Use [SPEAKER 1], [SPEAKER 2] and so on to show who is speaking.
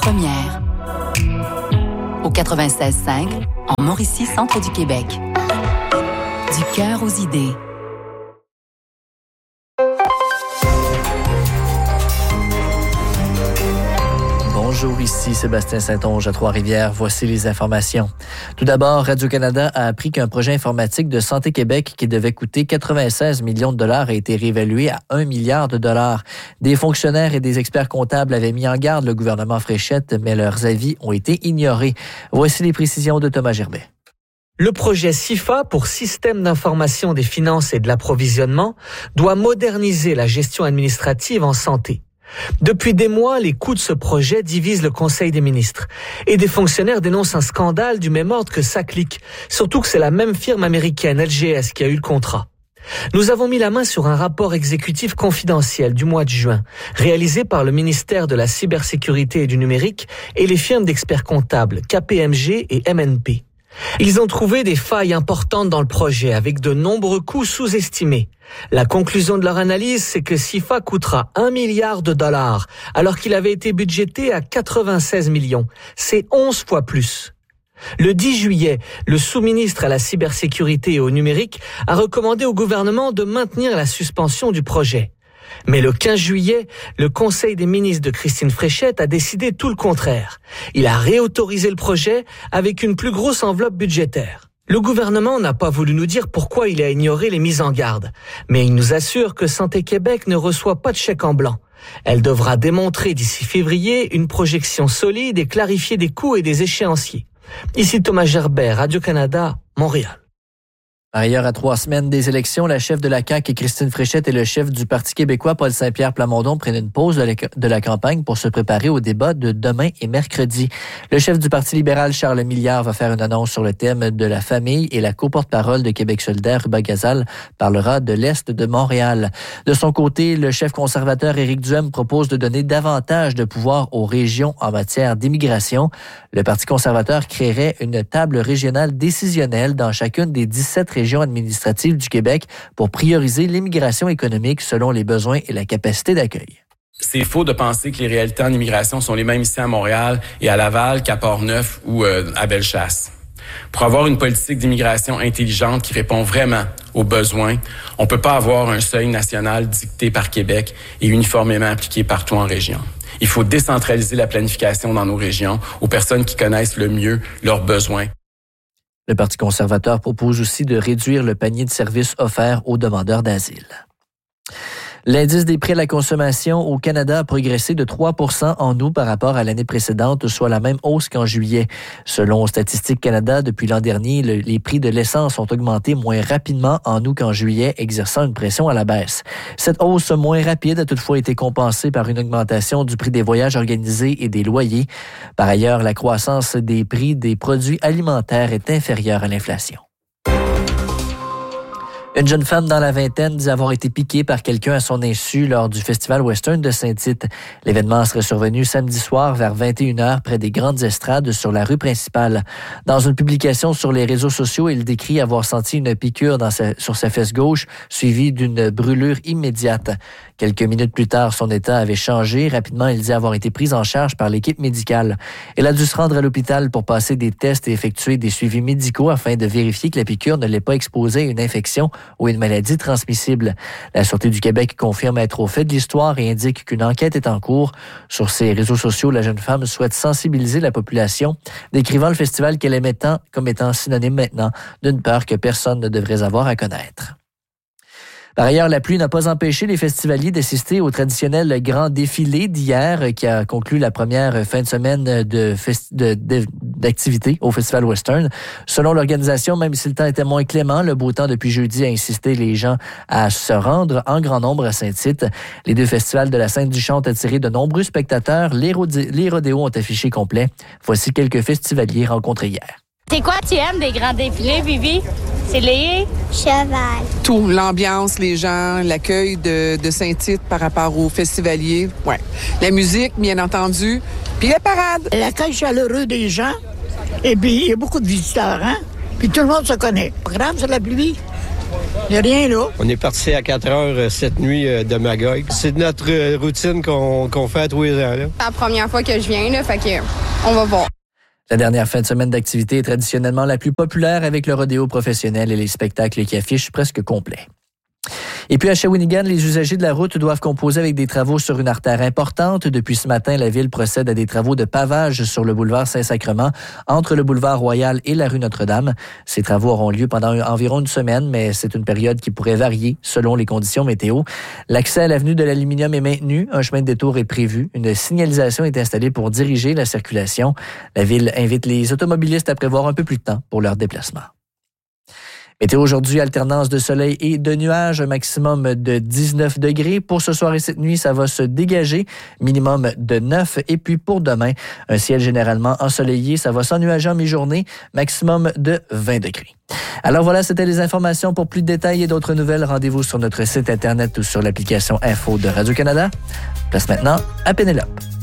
[SPEAKER 1] Première. Au 96.5, en Mauricie, centre du Québec. Du cœur aux idées.
[SPEAKER 2] Bonjour, ici Sébastien Saint-Onge à Trois-Rivières. Voici les informations. Tout d'abord, Radio-Canada a appris qu'un projet informatique de Santé Québec qui devait coûter 96 millions de dollars a été réévalué à 1 milliard de dollars. Des fonctionnaires et des experts comptables avaient mis en garde le gouvernement Fréchette, mais leurs avis ont été ignorés. Voici les précisions de Thomas Gerbet.
[SPEAKER 3] Le projet SIFA, pour Système d'information des finances et de l'approvisionnement, doit moderniser la gestion administrative en santé. Depuis des mois, les coûts de ce projet divisent le Conseil des ministres. Et des fonctionnaires dénoncent un scandale du même ordre que SACLIC, surtout que c'est la même firme américaine, LGS, qui a eu le contrat. Nous avons mis la main sur un rapport exécutif confidentiel du mois de juin, réalisé par le ministère de la Cybersécurité et du Numérique et les firmes d'experts comptables KPMG et MNP. Ils ont trouvé des failles importantes dans le projet avec de nombreux coûts sous-estimés. La conclusion de leur analyse, c'est que SIFA coûtera 1 milliard de dollars alors qu'il avait été budgété à 96 millions. C'est 11 fois plus. Le 10 juillet, le sous-ministre à la cybersécurité et au numérique a recommandé au gouvernement de maintenir la suspension du projet. Mais le 15 juillet, le Conseil des ministres de Christine Fréchette a décidé tout le contraire. Il a réautorisé le projet avec une plus grosse enveloppe budgétaire. Le gouvernement n'a pas voulu nous dire pourquoi il a ignoré les mises en garde, mais il nous assure que Santé Québec ne reçoit pas de chèque en blanc. Elle devra démontrer d'ici février une projection solide et clarifier des coûts et des échéanciers. Ici Thomas Gerbet, Radio-Canada, Montréal.
[SPEAKER 2] Par ailleurs, à 3 semaines des élections, la chef de la CAQ, Christine Fréchette, et le chef du Parti québécois, Paul Saint-Pierre Plamondon, prennent une pause de la campagne pour se préparer au débat de demain et mercredi. Le chef du Parti libéral, Charles Milliard, va faire une annonce sur le thème de la famille et la co-porte-parole de Québec solidaire, Ruba Gazal, parlera de l'Est de Montréal. De son côté, le chef conservateur Éric Duhem propose de donner davantage de pouvoir aux régions en matière d'immigration. Le Parti conservateur créerait une table régionale décisionnelle dans chacune des 17 régions administratives du Québec pour prioriser l'immigration économique selon les besoins et la capacité d'accueil.
[SPEAKER 4] C'est faux de penser que les réalités en immigration sont les mêmes ici à Montréal et à Laval qu'à Port-Neuf ou à Bellechasse. Pour avoir une politique d'immigration intelligente qui répond vraiment aux besoins, on ne peut pas avoir un seuil national dicté par Québec et uniformément appliqué partout en région. Il faut décentraliser la planification dans nos régions aux personnes qui connaissent le mieux leurs besoins.
[SPEAKER 2] Le Parti conservateur propose aussi de réduire le panier de services offerts aux demandeurs d'asile. L'indice des prix à la consommation au Canada a progressé de 3 % en août par rapport à l'année précédente, soit la même hausse qu'en juillet. Selon Statistique Canada, depuis l'an dernier, les prix de l'essence ont augmenté moins rapidement en août qu'en juillet, exerçant une pression à la baisse. Cette hausse moins rapide a toutefois été compensée par une augmentation du prix des voyages organisés et des loyers. Par ailleurs, la croissance des prix des produits alimentaires est inférieure à l'inflation. Une jeune femme dans la vingtaine dit avoir été piquée par quelqu'un à son insu lors du Festival Western de Saint-Tite. L'événement serait survenu samedi soir vers 21h près des grandes estrades sur la rue principale. Dans une publication sur les réseaux sociaux, il décrit avoir senti une piqûre sur sa fesse gauche, suivie d'une brûlure immédiate. Quelques minutes plus tard, son état avait changé. Rapidement, il dit avoir été pris en charge par l'équipe médicale. Elle a dû se rendre à l'hôpital pour passer des tests et effectuer des suivis médicaux afin de vérifier que la piqûre ne l'ait pas exposée à une infection ou une maladie transmissible. La Sûreté du Québec confirme être au fait de l'histoire et indique qu'une enquête est en cours. Sur ses réseaux sociaux, la jeune femme souhaite sensibiliser la population, décrivant le festival qu'elle aimait tant comme étant synonyme maintenant d'une peur que personne ne devrait avoir à connaître. Par ailleurs, la pluie n'a pas empêché les festivaliers d'assister au traditionnel grand défilé d'hier qui a conclu la première fin de semaine d'activité au Festival Western. Selon l'organisation, même si le temps était moins clément, le beau temps depuis jeudi a incité les gens à se rendre en grand nombre à Saint-Tite. Les 2 festivals de la Sainte-du-Champ ont attiré de nombreux spectateurs. Les rodéos ont affiché complet. Voici quelques festivaliers rencontrés hier.
[SPEAKER 5] C'est quoi tu aimes des grands défilés, Vivi? C'est les
[SPEAKER 6] cheval.
[SPEAKER 7] Tout, l'ambiance, les gens, l'accueil de Saint-Tite par rapport aux festivaliers. Ouais. La musique, bien entendu. Puis la parade.
[SPEAKER 6] L'accueil chaleureux des gens. Et puis, il y a beaucoup de visiteurs, hein? Puis tout le monde se connaît. Le programme, c'est la pluie. Il n'y a rien là.
[SPEAKER 8] On est parti à 4 heures cette nuit de Magog. C'est notre routine qu'on fait à tous les ans. Là.
[SPEAKER 9] C'est la première fois que je viens, là, fait que on va voir.
[SPEAKER 2] La dernière fin de semaine d'activité est traditionnellement la plus populaire avec le rodéo professionnel et les spectacles qui affichent presque complets. Et puis à Shawinigan, les usagers de la route doivent composer avec des travaux sur une artère importante. Depuis ce matin, la ville procède à des travaux de pavage sur le boulevard Saint-Sacrement, entre le boulevard Royal et la rue Notre-Dame. Ces travaux auront lieu pendant environ une semaine, mais c'est une période qui pourrait varier selon les conditions météo. L'accès à l'avenue de l'Aluminium est maintenu. Un chemin de détour est prévu. Une signalisation est installée pour diriger la circulation. La ville invite les automobilistes à prévoir un peu plus de temps pour leur déplacement. Météo aujourd'hui, alternance de soleil et de nuages, un maximum de 19 degrés. Pour ce soir et cette nuit, ça va se dégager, minimum de 9. Et puis pour demain, un ciel généralement ensoleillé, ça va s'ennuager en mi-journée, maximum de 20 degrés. Alors voilà, c'était les informations. Pour plus de détails et d'autres nouvelles, rendez-vous sur notre site Internet ou sur l'application Info de Radio-Canada. Place maintenant à Pénélope.